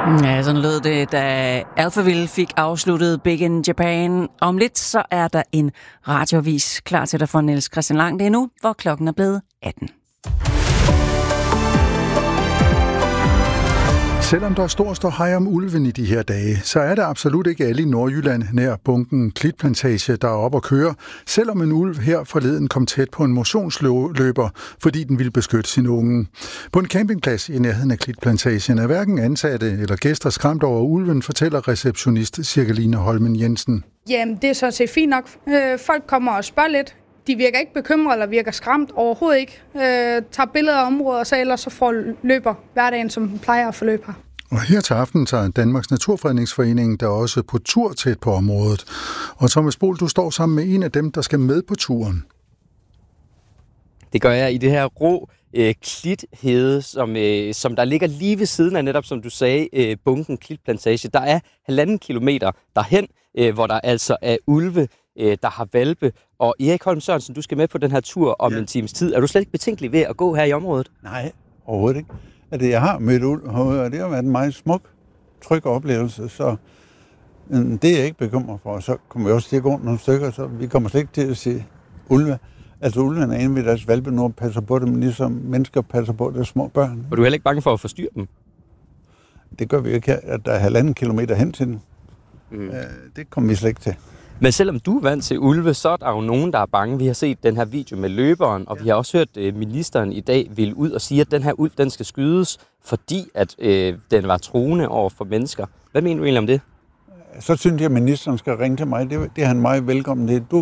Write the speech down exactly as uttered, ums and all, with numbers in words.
Ja, sådan lød det, da Alphaville fik afsluttet Big in Japan. Om lidt så er der en radioavis klar til dig for Niels Christian Lang. Det er nu, hvor klokken er blevet atten. Selvom der står står hej om ulven i de her dage, så er det absolut ikke alle i Nordjylland nær bunken Klitplantage, der er op at køre, selvom en ulv her forleden kom tæt på en motionsløber, fordi den ville beskytte sin unge. På en campingplads i nærheden af Klitplantagen er hverken ansatte eller gæster skræmt over ulven, fortæller receptionist Cirkeline Holmen Jensen. Jamen, det er så set fint nok. Folk kommer og spørger lidt. De virker ikke bekymret eller virker skræmt overhovedet ikke. Øh, tager billeder af området, og så ellers så får løber hverdagen, som den plejer at forløbe her. Og her til aften tager Danmarks Naturfredningsforening der også på tur tæt på området. Og Thomas Bohl, du står sammen med en af dem, der skal med på turen. Det gør jeg i det her rå øh, klithede, som, øh, som der ligger lige ved siden af, netop som du sagde, øh, bunken Klitplantage. Der er halvanden kilometer derhen, øh, hvor der altså er ulve, øh, der har valpe. Og Erik Holm Sørensen, du skal med på den her tur om ja. en times tid. Er du slet ikke betænkelig ved at gå her i området? Nej, overhovedet ikke. Altså, jeg har mødt ulv, og det har været en meget smuk, tryg oplevelse, så det er jeg ikke bekymret for. Så kommer vi også til at gå nogle stykker, så vi kommer slet ikke til at se ulve. Altså ulven er inde ved deres valpe nu og passer på dem, ligesom mennesker passer på deres små børn. Og du er heller ikke bange for at forstyrre dem? Det gør vi ikke, at der er halvanden kilometer hen til den. Mm. Det kommer vi slet ikke til. Men selvom du er vant til ulve, så er der jo nogen, der er bange. Vi har set den her video med løberen, og ja. vi har også hørt øh, ministeren i dag ville ud og sige, at den her ulv, den skal skydes, fordi at øh, den var truende over for mennesker. Hvad mener du egentlig om det? Så synes jeg, at ministeren skal ringe til mig. Det, det er han meget velkommen til. Du